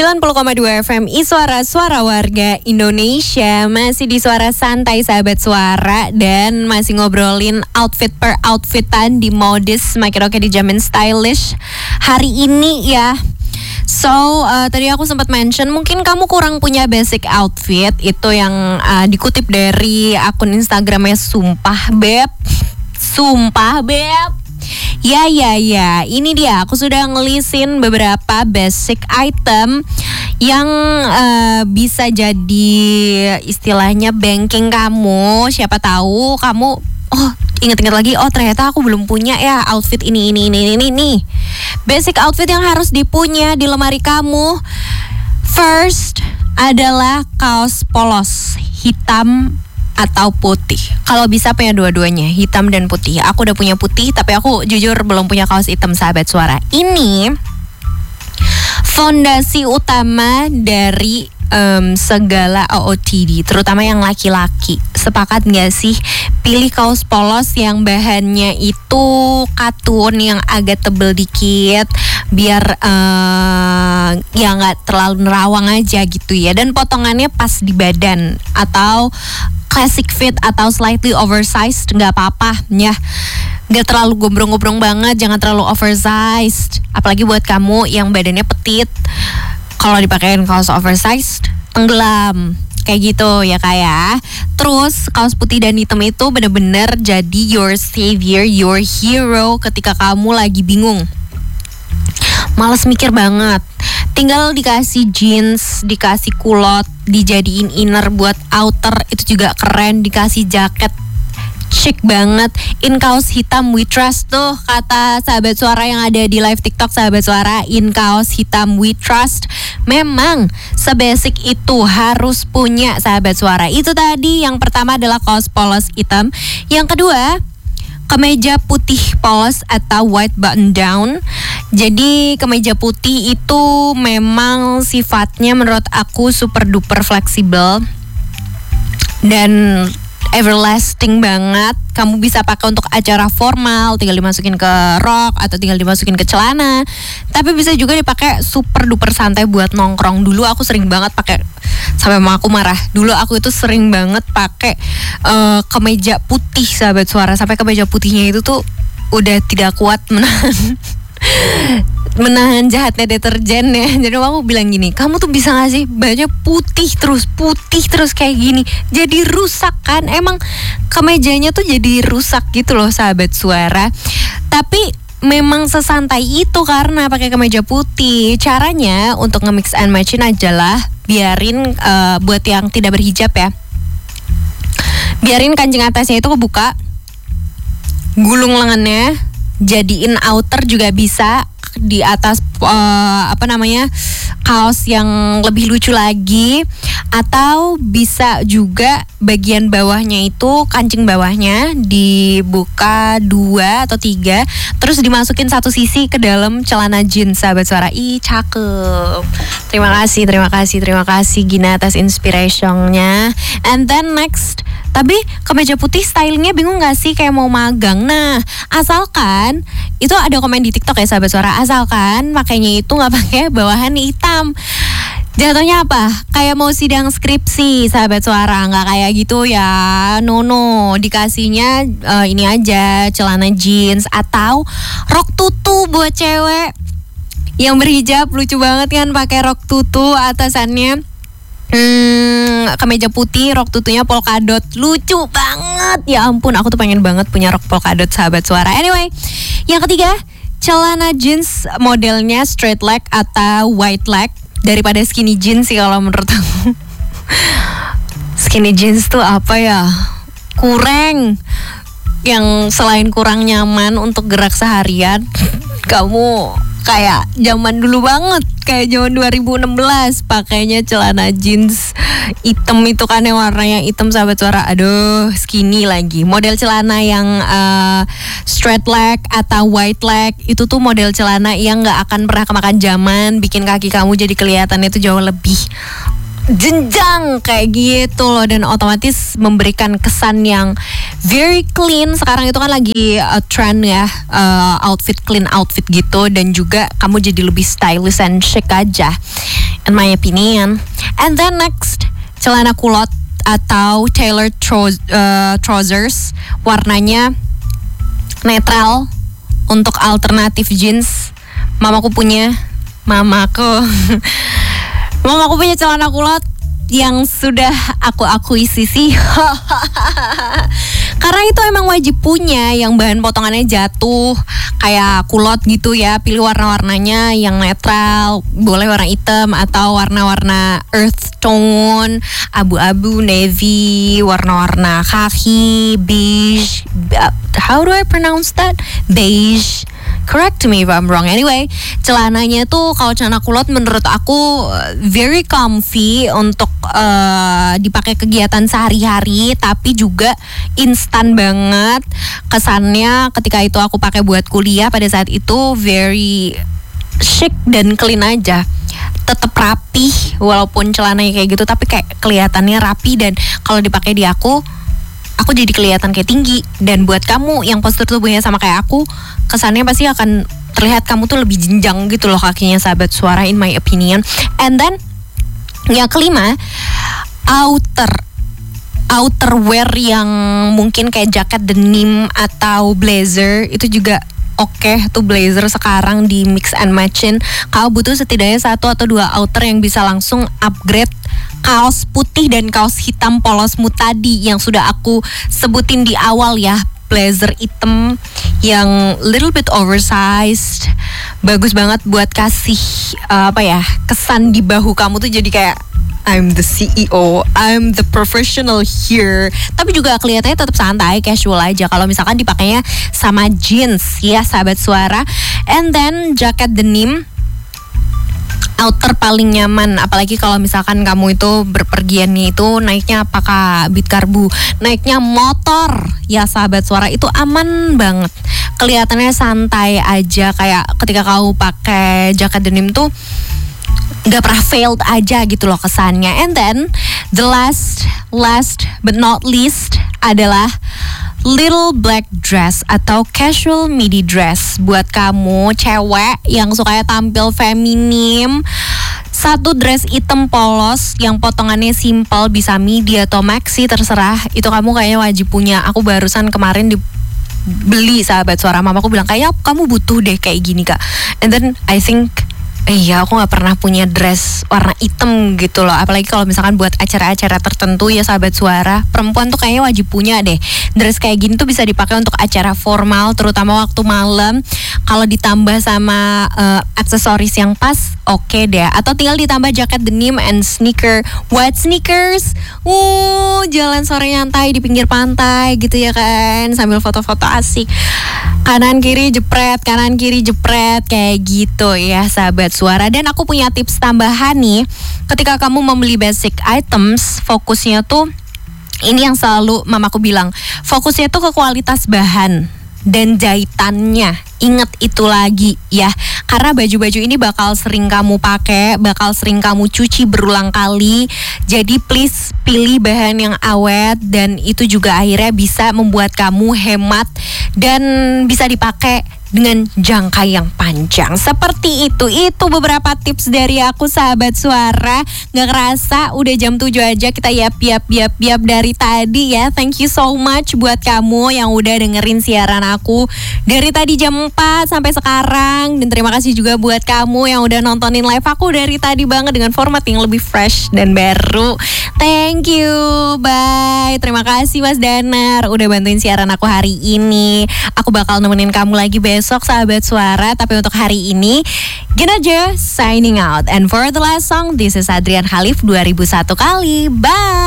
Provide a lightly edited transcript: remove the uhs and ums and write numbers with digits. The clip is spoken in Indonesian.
90,2 FM Suara Suara Warga Indonesia. Masih di Suara Santai sahabat suara. Dan masih ngobrolin outfit per outfitan di modis semakin oke dijamin stylish hari ini ya. So tadi aku sempat mention mungkin kamu kurang punya basic outfit. Itu yang dikutip dari akun Instagramnya Sumpah Beb. Sumpah Beb. Ya, ini dia, aku sudah ngelisin beberapa basic item yang bisa jadi istilahnya banking kamu. Siapa tahu kamu, ingat-ingat lagi, ternyata aku belum punya ya outfit ini nih. Basic outfit yang harus dipunya di lemari kamu. First adalah kaos polos hitam atau putih. Kalau bisa punya dua-duanya, hitam dan putih. Aku udah punya putih, tapi aku jujur belum punya kaos hitam sahabat suara. Ini fondasi utama dari segala OOTD, terutama yang laki-laki. Sepakat gak sih? Pilih kaos polos yang bahannya itu katun yang agak tebel dikit, biar ya gak terlalu nerawang aja gitu ya. Dan potongannya pas di badan, atau classic fit atau slightly oversized, nggak apa-apa ya. Nggak terlalu gombrong-gombrong banget, jangan terlalu oversized. Apalagi buat kamu yang badannya petit, kalau dipakein kaos oversized tenggelam kayak gitu ya kayak. Terus kaos putih dan hitam itu bener-bener jadi your savior, your hero ketika kamu lagi bingung, males mikir banget. Tinggal dikasih jeans, dikasih kulot, dijadiin inner buat outer, itu juga keren. Dikasih jaket, chic banget. In kaos hitam we trust tuh, kata sahabat suara yang ada di live TikTok sahabat suara. In kaos hitam we trust. Memang sebasic itu harus punya sahabat suara. Itu tadi yang pertama adalah kaos polos hitam. Yang kedua, kemeja putih polos atau white button down. Jadi kemeja putih itu memang sifatnya menurut aku super duper fleksibel dan everlasting banget. Kamu bisa pakai untuk acara formal, tinggal dimasukin ke rok atau tinggal dimasukin ke celana. Tapi bisa juga dipakai super duper santai buat nongkrong. Dulu aku sering banget pakai, sampai mama aku marah. Dulu aku itu sering banget pakai kemeja putih sahabat suara. Sampai kemeja putihnya itu tuh udah tidak kuat menahan jahatnya deterjen ya. Jadi aku bilang gini, kamu tuh bisa gak sih bajunya putih terus kayak gini, jadi rusak kan. Emang kemejanya tuh jadi rusak gitu loh sahabat suara. Tapi memang sesantai itu karena pakai kemeja putih. Caranya untuk nge-mix and matchin adalah biarin buat yang tidak berhijab ya, biarin kancing atasnya itu kebuka, gulung lengannya, jadiin outer juga bisa di atas kaos yang lebih lucu lagi. Atau bisa juga bagian bawahnya itu, kancing bawahnya dibuka 2 atau 3, terus dimasukin satu sisi ke dalam celana jeans sahabat suara. Cakep. Terima kasih Gina atas inspirationnya. And then next, tapi kemeja putih stylingnya bingung gak sih kayak mau magang? Nah, asalkan itu ada komen di TikTok ya sahabat suara, asalkan pakainya itu gak pakai bawahan hitam. Jatuhnya apa? Kayak mau sidang skripsi sahabat suara. Gak kayak gitu ya, no. Dikasihnya ini aja, celana jeans atau rok tutu buat cewek yang berhijab. Lucu banget kan pakai rok tutu, atasannya kemeja putih, rok tutunya polkadot. Lucu banget. Ya ampun, aku tuh pengen banget punya rok polkadot sahabat suara. Anyway, yang ketiga, celana jeans modelnya straight leg atau wide leg daripada skinny jeans sih kalau menurut aku. Skinny jeans tuh apa ya? Kurang. Yang selain kurang nyaman untuk gerak seharian, kamu kayak zaman dulu banget, kayak zaman 2016 pakainya celana jeans hitam itu kan, yang warnanya hitam sahabat suara. Aduh, skinny lagi. Model celana yang straight leg atau wide leg itu tuh model celana yang gak akan pernah kemakan zaman, bikin kaki kamu jadi kelihatannya itu jauh lebih jenjang kayak gitu loh, dan otomatis memberikan kesan yang very clean. Sekarang itu kan lagi trend ya, outfit clean outfit gitu, dan juga kamu jadi lebih stylish and chic aja. in my opinion. And then next, celana kulot atau tailored trousers, warnanya netral untuk alternatif jeans. Mamaku punya celana kulot yang sudah aku akuisisi. Karena itu emang wajib punya, yang bahan potongannya jatuh kayak kulot gitu ya. Pilih warna-warnanya yang netral, boleh warna hitam atau warna-warna earth tone, abu-abu, navy, warna-warna khaki, beige. How do I pronounce that? Beige. Correct me if I'm wrong. Anyway, celananya tuh kalau celana kulot menurut aku very comfy untuk dipakai kegiatan sehari-hari, tapi juga instan banget kesannya ketika itu aku pakai buat kuliah pada saat itu, very chic dan clean aja. Tetap rapi walaupun celananya kayak gitu, tapi kayak kelihatannya rapi, dan kalau dipakai di aku jadi kelihatan kayak tinggi. Dan buat kamu yang postur tubuhnya sama kayak aku, kesannya pasti akan terlihat kamu tuh lebih jenjang gitu loh kakinya, sahabat suara, in my opinion. And then yang kelima, outerwear yang mungkin kayak jaket denim atau blazer, itu juga oke. Tuh blazer sekarang di mix and matchin. Kau butuh setidaknya 1 atau 2 outer yang bisa langsung upgrade kaos putih dan kaos hitam polosmu tadi yang sudah aku sebutin di awal ya. Blazer hitam yang little bit oversized, bagus banget buat kasih kesan di bahu kamu tuh jadi kayak I'm the CEO, I'm the professional here. Tapi juga kelihatannya tetap santai, casual aja kalau misalkan dipakainya sama jeans ya, sahabat suara. And then jaket denim, outer paling nyaman, apalagi kalau misalkan kamu itu berpergiannya itu naiknya apakah Bit Karbu, naiknya motor ya, sahabat suara, itu aman banget. Kelihatannya santai aja, kayak ketika kamu pakai jaket denim tuh gak pernah failed aja gitu loh kesannya. And then the last but not least adalah little black dress atau casual midi dress. Buat kamu cewek yang sukanya tampil feminim, satu dress hitam polos yang potongannya simple, bisa midi atau maxi terserah, itu kamu kayaknya wajib punya. Aku barusan kemarin beli, sahabat suara, mamaku bilang kayak kamu butuh deh kayak gini kak. And then I think iya, aku gak pernah punya dress warna hitam gitu loh. Apalagi kalau misalkan buat acara-acara tertentu ya, sahabat suara. Perempuan tuh kayaknya wajib punya deh. Dress kayak gini tuh bisa dipakai untuk acara formal, terutama waktu malam. Kalau ditambah sama aksesoris yang pas, oke deh. Atau tinggal ditambah jaket denim and sneaker. What sneakers? Jalan sore nyantai di pinggir pantai gitu ya kan, sambil foto-foto asik. Kanan kiri jepret kayak gitu ya, sahabat suara. Dan aku punya tips tambahan nih, ketika kamu membeli basic items, fokusnya tuh, ini yang selalu mamaku bilang, fokusnya tuh ke kualitas bahan dan jahitannya. Ingat itu lagi ya, karena baju-baju ini bakal sering kamu pakai, bakal sering kamu cuci berulang kali. Jadi please pilih bahan yang awet, dan itu juga akhirnya bisa membuat kamu hemat dan bisa dipakai dengan jangka yang panjang. Seperti itu beberapa tips dari aku, sahabat suara. Gak kerasa udah jam 7 aja kita yap dari tadi ya. Thank you so much buat kamu yang udah dengerin siaran aku dari tadi jam 4 sampai sekarang. Dan terima kasih juga buat kamu yang udah nontonin live aku dari tadi banget dengan format yang lebih fresh dan baru. Thank you, bye. Terima kasih Mas Danar udah bantuin siaran aku hari ini. Aku bakal nemenin kamu lagi besok, sahabat suara. Tapi untuk hari ini, Gina Jo signing out. And for the last song, this is Adrian Khalif 2001 kali. Bye.